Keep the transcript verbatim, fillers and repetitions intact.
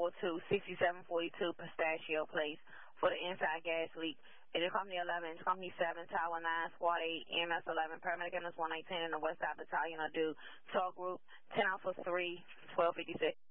four two, six seven four two Pistachio Place for the inside gas leak. It is Company eleven, Company seven, Tower nine, Squad eight, E M S eleven, Paramedic M S one nineteen, and the West Side Battalion are due. Talk group ten out for three, twelve fifty-six.